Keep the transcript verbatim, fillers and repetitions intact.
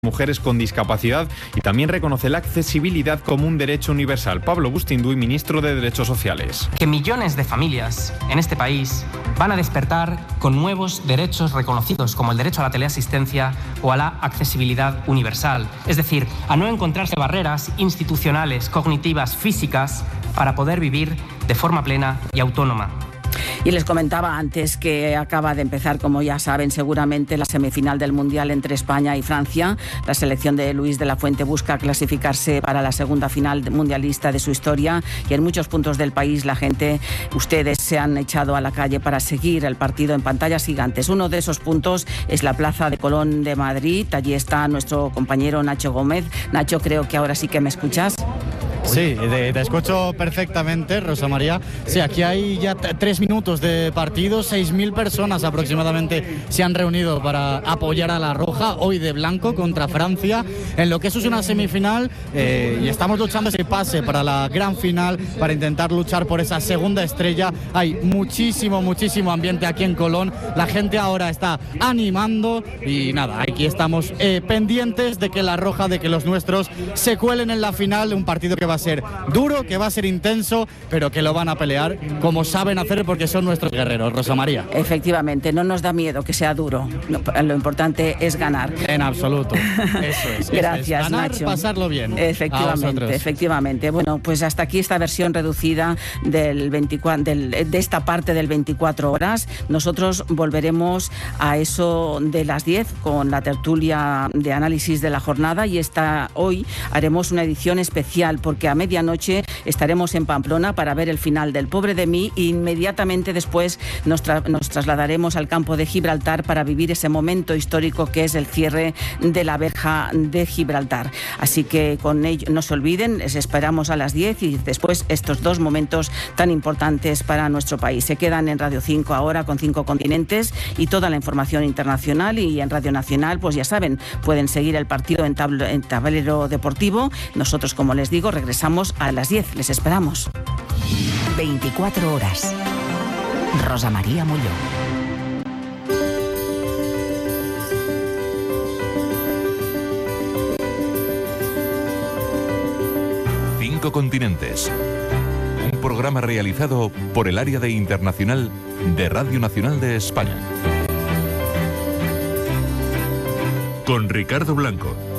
mujeres con discapacidad y también reconoce la accesibilidad como un derecho universal. Pablo Bustinduy, ministro de Derechos Sociales. Que millones de familias en este país van a despertar con nuevos derechos reconocidos, como el derecho a la teleasistencia o a la accesibilidad universal. Es decir, a no encontrarse barreras institucionales, cognitivas, físicas, para poder vivir de forma plena y autónoma. Y les comentaba antes que acaba de empezar, como ya saben seguramente, la semifinal del Mundial entre España y Francia. La selección de Luis de la Fuente busca clasificarse para la segunda final mundialista de su historia y en muchos puntos del país la gente, ustedes se han echado a la calle para seguir el partido en pantallas gigantes. Uno de esos puntos es la Plaza de Colón de Madrid. Allí está nuestro compañero Nacho Gómez. Nacho, creo que ahora sí que me escuchas. Sí, te, te escucho perfectamente, Rosa María. Sí, aquí hay ya t- tres minutos de partido, seis mil personas aproximadamente se han reunido para apoyar a la Roja, hoy de blanco contra Francia, en lo que eso es una semifinal eh, y estamos luchando ese pase para la gran final, para intentar luchar por esa segunda estrella. Hay muchísimo, muchísimo ambiente aquí en Colón, la gente ahora está animando y nada, aquí estamos eh, pendientes de que la Roja, de que los nuestros se cuelen en la final de un partido que va a ser duro, que va a ser intenso, pero que lo van a pelear como saben hacer porque son nuestros guerreros, Rosa María. Efectivamente, no nos da miedo que sea duro, lo importante es ganar. En absoluto, eso es. Gracias, eso es. Ganar, Nacho. Pasarlo bien. Efectivamente, efectivamente. Bueno, pues hasta aquí esta versión reducida del veinticuatro, del, de esta parte del veinticuatro horas. Nosotros volveremos a eso de las diez con la tertulia de análisis de la jornada y esta, hoy haremos una edición especial porque a medianoche estaremos en Pamplona para ver el final del Pobre de mí e inmediatamente después nos, tra- nos trasladaremos al campo de Gibraltar para vivir ese momento histórico que es el cierre de la verja de Gibraltar. Así que con ello no se olviden, les esperamos a las diez y después estos dos momentos tan importantes para nuestro país. Se quedan en Radio cinco ahora con cinco continentes y toda la información internacional, y en Radio Nacional, pues ya saben, pueden seguir el partido en, tablo, en tablero deportivo. Nosotros, como les digo, regresamos a las diez. Les esperamos. veinticuatro horas. Rosa María Molló. Cinco continentes. Un programa realizado por el Área de Internacional de Radio Nacional de España. Con Ricardo Blanco.